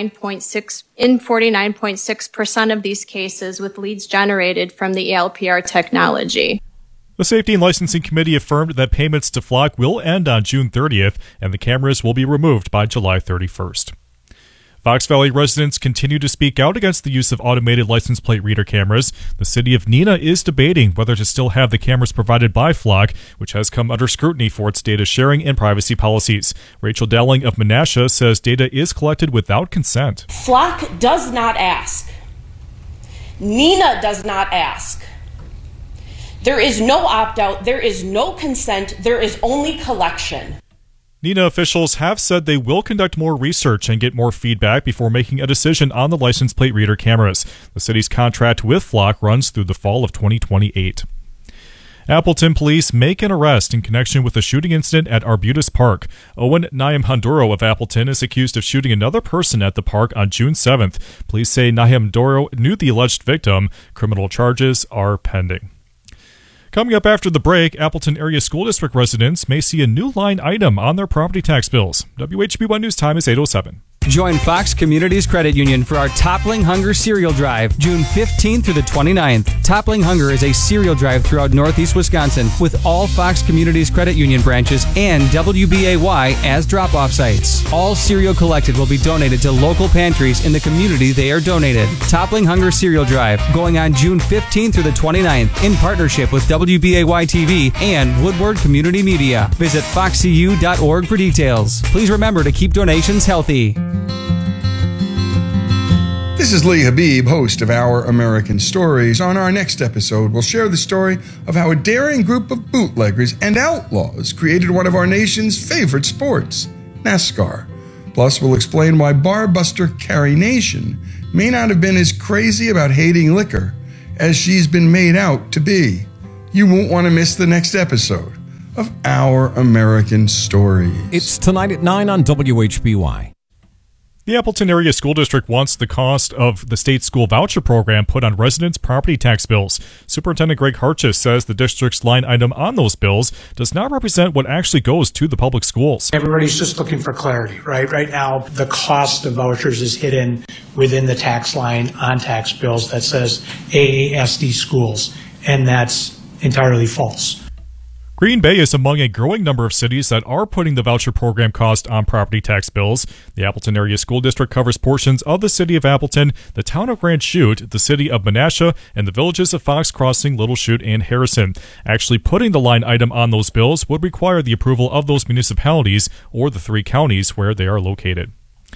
49.6% of these cases with leads generated from the ALPR technology. The Safety and Licensing Committee affirmed that payments to Flock will end on June 30th and the cameras will be removed by July 31st. Fox Valley residents continue to speak out against the use of automated license plate reader cameras. The city of Neenah is debating whether to still have the cameras provided by Flock, which has come under scrutiny for its data sharing and privacy policies. Rachel Dowling of Menasha says data is collected without consent. Flock does not ask. Neenah does not ask. There is no opt-out. There is no consent. There is only collection. Neenah officials have said they will conduct more research and get more feedback before making a decision on the license plate reader cameras. The city's contract with Flock runs through the fall of 2028. Appleton police make an arrest in connection with a shooting incident at Arbutus Park. Owen Nyamhandoro of Appleton is accused of shooting another person at the park on June 7th. Police say Nyamhandoro knew the alleged victim. Criminal charges are pending. Coming up after the break, Appleton Area School District residents may see a new line item on their property tax bills. WHB1 News Time is 8:07. Join Fox Communities Credit Union for our Toppling Hunger Cereal Drive, June 15th through the 29th. Toppling Hunger is a cereal drive throughout Northeast Wisconsin with all Fox Communities Credit Union branches and WBAY as drop-off sites. All cereal collected will be donated to local pantries in the community they are donated. Toppling Hunger Cereal Drive, going on June 15th through the 29th in partnership with WBAY TV and Woodward Community Media. Visit foxcu.org for details. Please remember to keep donations healthy. This is Lee Habib, host of Our American Stories. On our next episode, we'll share the story of how a daring group of bootleggers and outlaws created one of our nation's favorite sports, NASCAR. Plus, we'll explain why barbuster Carrie Nation may not have been as crazy about hating liquor as she's been made out to be. You won't want to miss the next episode of Our American Stories. It's tonight at 9 on WHBY. The Appleton Area School District wants the cost of the state school voucher program put on residents' property tax bills. Superintendent Greg Harchis says the district's line item on those bills does not represent what actually goes to the public schools. Everybody's just looking for clarity, right? Right now, the cost of vouchers is hidden within the tax line on tax bills that says AASD schools, and that's entirely false. Green Bay is among a growing number of cities that are putting the voucher program cost on property tax bills. The Appleton Area School District covers portions of the city of Appleton, the town of Grand Chute, the city of Menasha, and the villages of Fox Crossing, Little Chute, and Harrison. Actually putting the line item on those bills would require the approval of those municipalities or the 3 counties where they are located.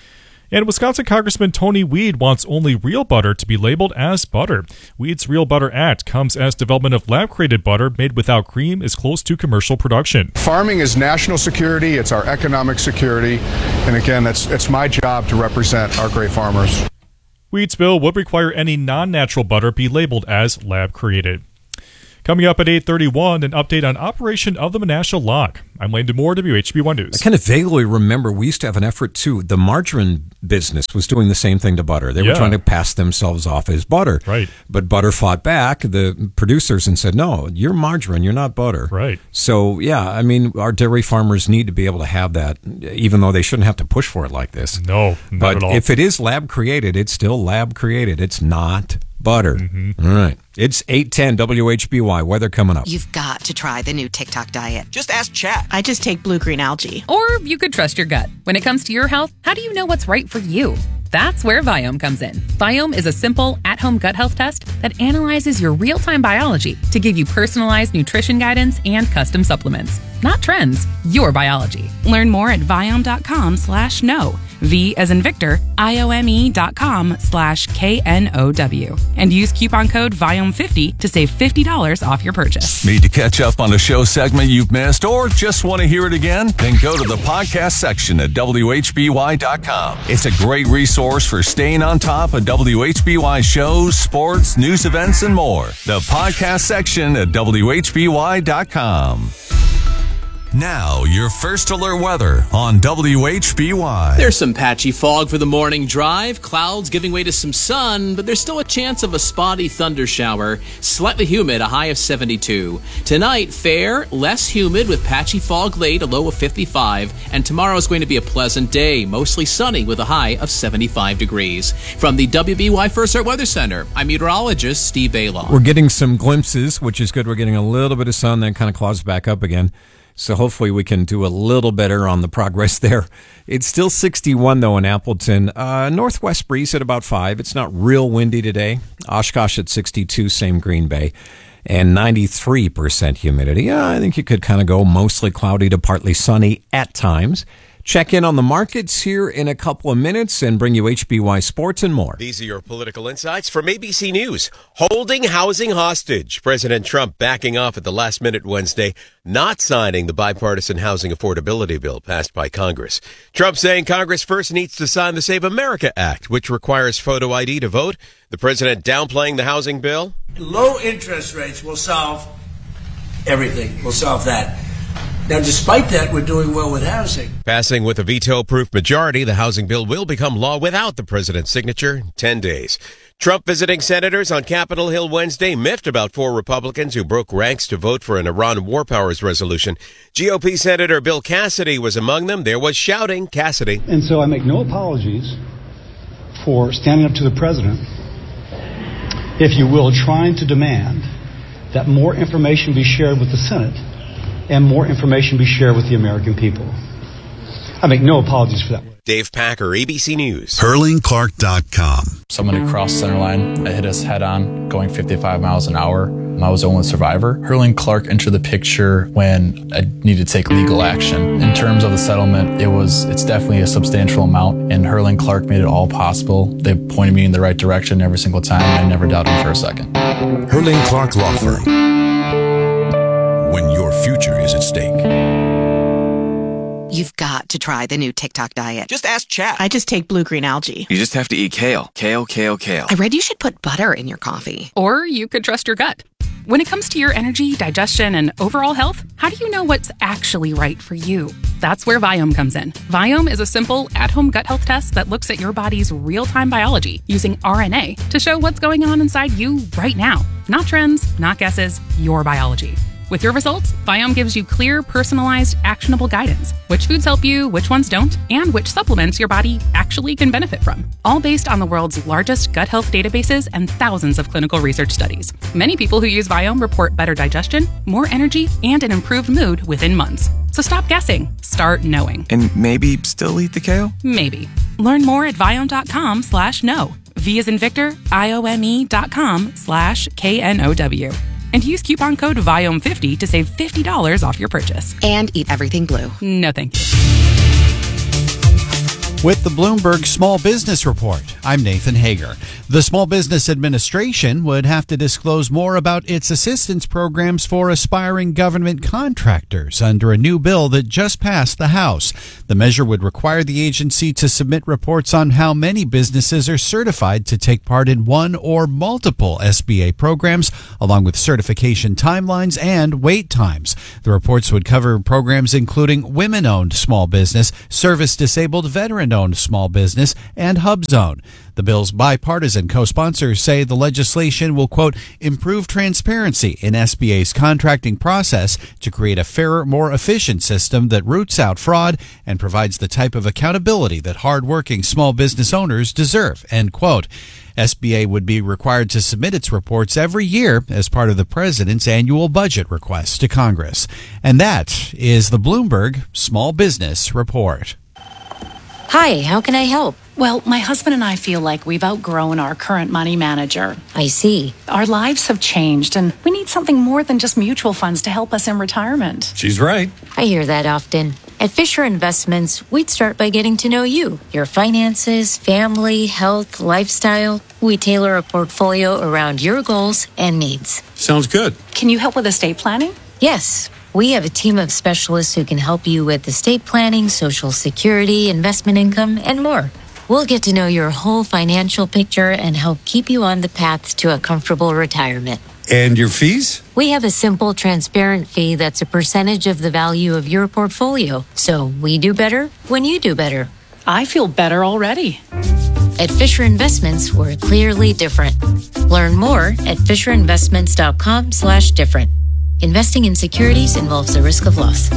And Wisconsin Congressman Tony Weed wants only real butter to be labeled as butter. Weed's Real Butter Act comes as development of lab-created butter made without cream is close to commercial production. Farming is national security. It's our economic security. And again, it's my job to represent our great farmers. Weed's bill would require any non-natural butter be labeled as lab-created. Coming up at 8:31, an update on operation of the Menasha Lock. I'm Landon Moore, WHB1 News. I kind of vaguely remember we used to have an effort, too. The margarine business was doing the same thing to butter. They were trying to pass themselves off as butter. Right. But butter fought back, the producers, and said, no, you're margarine, you're not butter. Right. So, yeah, I mean, our dairy farmers need to be able to have that, even though they shouldn't have to push for it like this. No, not at all. But if it is lab-created, it's still lab-created. It's not butter. Mm-hmm. All right. It's 8:10 WHBY. Weather coming up. You've got to try the new TikTok diet. Just ask chat. I just take blue-green algae. Or you could trust your gut. When it comes to your health, how do you know what's right for you? That's where Viome comes in. Viome is a simple, at-home gut health test that analyzes your real-time biology to give you personalized nutrition guidance and custom supplements. Not trends, your biology. Learn more at Viome.com/know. V as in Victor, IOME.com/KNOW. And use coupon code VIOME50 to save $50 off your purchase. Need to catch up on a show segment you've missed or just want to hear it again? Then go to the podcast section at WHBY.com. It's a great resource for staying on top of WHBY shows, sports, news events, and more. The podcast section at WHBY.com. Now, your first alert weather on WHBY. There's some patchy fog for the morning drive, clouds giving way to some sun, but there's still a chance of a spotty thunder shower. Slightly humid, a high of 72. Tonight, fair, less humid with patchy fog late, a low of 55. And tomorrow is going to be a pleasant day, mostly sunny with a high of 75 degrees. From the WBY First Alert Weather Center, I'm meteorologist Steve Baylon. We're getting some glimpses, which is good. We're getting a little bit of sun, then kind of clouds back up again. So hopefully we can do a little better on the progress there. It's still 61, though, in Appleton. Northwest breeze at about 5. It's not real windy today. Oshkosh at 62, same Green Bay. And 93% humidity. Yeah, I think you could kind of go mostly cloudy to partly sunny at times. Check in on the markets here in a couple of minutes and bring you HBY Sports and more. These are your political insights from ABC News. Holding housing hostage. President Trump backing off at the last minute Wednesday, not signing the bipartisan housing affordability bill passed by Congress. Trump saying Congress first needs to sign the Save America Act, which requires photo ID to vote. The president downplaying the housing bill. Low interest rates will solve everything. We'll solve that. Now, despite that, we're doing well with housing. Passing with a veto-proof majority, the housing bill will become law without the president's signature in 10 days. Trump visiting senators on Capitol Hill Wednesday, miffed about 4 Republicans who broke ranks to vote for an Iran war powers resolution. GOP Senator Bill Cassidy was among them. There was shouting. Cassidy. And so I make no apologies for standing up to the president, if you will, trying to demand that more information be shared with the Senate and more information be shared with the American people. I make no apologies for that. Dave Packer, ABC News. HurlingClark.com. Someone had crossed center line. It hit us head on, going 55 miles an hour. I was the only survivor. Hurling Clark entered the picture when I needed to take legal action. In terms of the settlement, it's definitely a substantial amount, and Hurling Clark made it all possible. They pointed me in the right direction every single time, and I never doubted them for a second. Hurling Clark Law Firm. When your future is at stake. You've got to try the new TikTok diet. Just ask chat. I just take blue-green algae. You just have to eat kale. Kale, kale, kale. I read you should put butter in your coffee. Or you could trust your gut. When it comes to your energy, digestion, and overall health, how do you know what's actually right for you? That's where Viome comes in. Viome is a simple, at-home gut health test that looks at your body's real-time biology using RNA to show what's going on inside you right now. Not trends, not guesses, your biology. With your results, Viome gives you clear, personalized, actionable guidance. Which foods help you, which ones don't, and which supplements your body actually can benefit from. All based on the world's largest gut health databases and thousands of clinical research studies. Many people who use Viome report better digestion, more energy, and an improved mood within months. So stop guessing. Start knowing. And maybe still eat the kale? Maybe. Learn more at Viome.com/know. V as in Victor, IOME.com/KNOW. And use coupon code VIOME50 to save $50 off your purchase. And eat everything blue. No thank you. With the Bloomberg Small Business Report, I'm Nathan Hager. The Small Business Administration would have to disclose more about its assistance programs for aspiring government contractors under a new bill that just passed the House. The measure would require the agency to submit reports on how many businesses are certified to take part in one or multiple SBA programs, along with certification timelines and wait times. The reports would cover programs including women-owned small business, service-disabled veteran-owned small business, and HubZone. The bill's bipartisan co-sponsors say the legislation will, quote, improve transparency in SBA's contracting process to create a fairer, more efficient system that roots out fraud and provides the type of accountability that hardworking small business owners deserve, end quote. SBA would be required to submit its reports every year as part of the president's annual budget request to Congress. And that is the Bloomberg Small Business Report. Hi, how can I help? Well, my husband and I feel like we've outgrown our current money manager. I see. Our lives have changed, and we need something more than just mutual funds to help us in retirement. She's right. I hear that often. At Fisher Investments, we'd start by getting to know you, your finances, family, health, lifestyle. We tailor a portfolio around your goals and needs. Sounds good. Can you help with estate planning? Yes. We have a team of specialists who can help you with estate planning, Social Security, investment income, and more. We'll get to know your whole financial picture and help keep you on the path to a comfortable retirement. And your fees? We have a simple, transparent fee that's a percentage of the value of your portfolio. So we do better when you do better. I feel better already. At Fisher Investments, we're clearly different. Learn more at FisherInvestments.com/different. Investing in securities involves a risk of loss.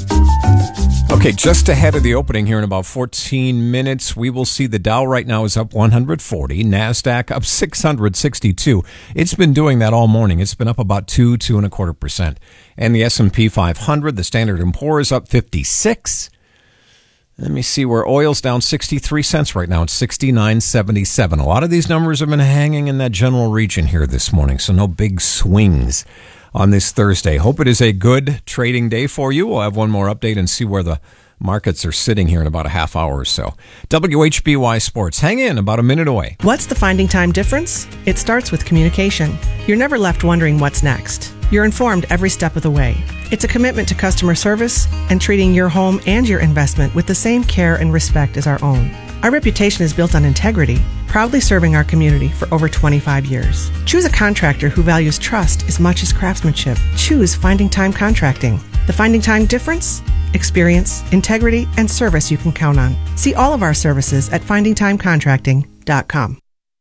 Okay, just ahead of the opening here in about 14 minutes, we will see the Dow right now is up 140, NASDAQ up 662. It's been doing that all morning. It's been up about 2.25%. And the S&P 500, the Standard & Poor's up 56. Let me see where oil's down 63 cents right now. It's 69.77. A lot of these numbers have been hanging in that general region here this morning, so no big swings on this Thursday. Hope it is a good trading day for you. We'll have one more update and see where the markets are sitting here in about a half hour or so. WHBY Sports. Hang in, about a minute away. What's the finding time difference? It starts with communication. You're never left wondering what's next. You're informed every step of the way. It's a commitment to customer service and treating your home and your investment with the same care and respect as our own. Our reputation is built on integrity, proudly serving our community for over 25 years. Choose a contractor who values trust as much as craftsmanship. Choose Finding Time Contracting. The Finding Time difference? Experience, integrity, and service you can count on. See all of our services at findingtimecontracting.com.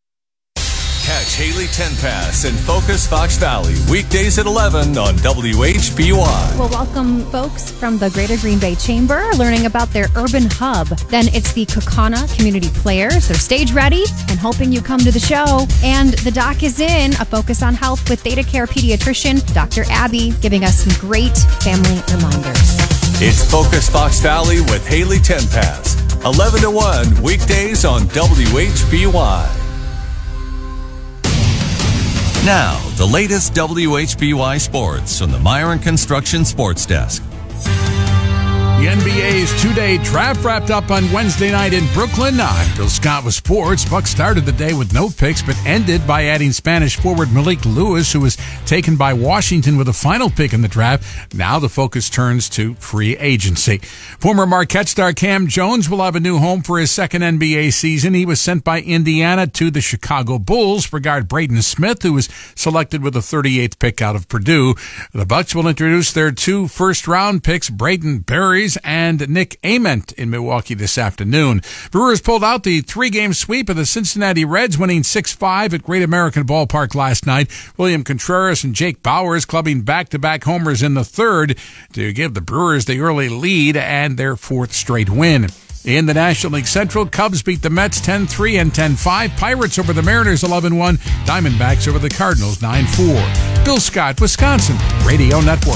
Catch Haley Tenpass and Focus Fox Valley weekdays at 11 on WHBY. Well, welcome folks from the Greater Green Bay Chamber learning about their urban hub. Then it's the Kaukauna Community Players. They're stage ready and hoping you come to the show. And the doc is in, a focus on health with Theta Care pediatrician Dr. Abby, giving us some great family reminders. It's Focus Fox Valley with Haley Tenpass, 11 to 1 weekdays on WHBY. Now, the latest WHBY sports from the Myron Construction Sports Desk. The NBA's two-day draft wrapped up on Wednesday night in Brooklyn. I'm Bill Scott with sports. Bucks started the day with no picks, but ended by adding Spanish forward Malik Lewis, who was taken by Washington with a final pick in the draft. Now the focus turns to free agency. Former Marquette star Cam Jones will have a new home for his second NBA season. He was sent by Indiana to the Chicago Bulls for guard Braden Smith, who was selected with the 38th pick out of Purdue. The Bucks will introduce their 2 first-round picks, Braden Berries and Nick Ament, in Milwaukee this afternoon. Brewers pulled out the 3-game sweep of the Cincinnati Reds, winning 6-5 at Great American Ballpark last night. William Contreras and Jake Bauers clubbing back-to-back homers in the third to give the Brewers the early lead and their 4th straight win. In the National League Central, Cubs beat the Mets 10-3 and 10-5. Pirates over the Mariners 11-1. Diamondbacks over the Cardinals 9-4. Bill Scott, Wisconsin Radio Network.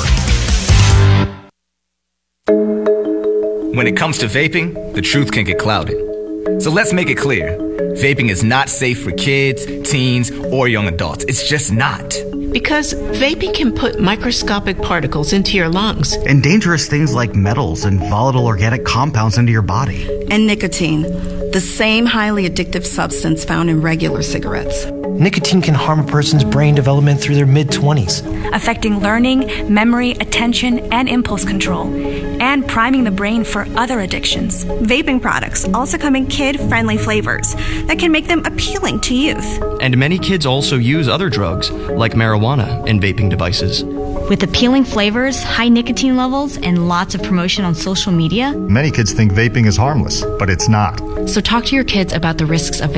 When it comes to vaping, the truth can get clouded. So let's make it clear. Vaping is not safe for kids, teens, or young adults. It's just not. Because vaping can put microscopic particles into your lungs. And dangerous things like metals and volatile organic compounds into your body. And nicotine, the same highly addictive substance found in regular cigarettes. Nicotine can harm a person's brain development through their mid-20s, affecting learning, memory, attention, and impulse control, and priming the brain for other addictions. Vaping products also come in kid-friendly flavors that can make them appealing to youth. And many kids also use other drugs, like marijuana, in vaping devices. With appealing flavors, high nicotine levels, and lots of promotion on social media, many kids think vaping is harmless, but it's not. So talk to your kids about the risks of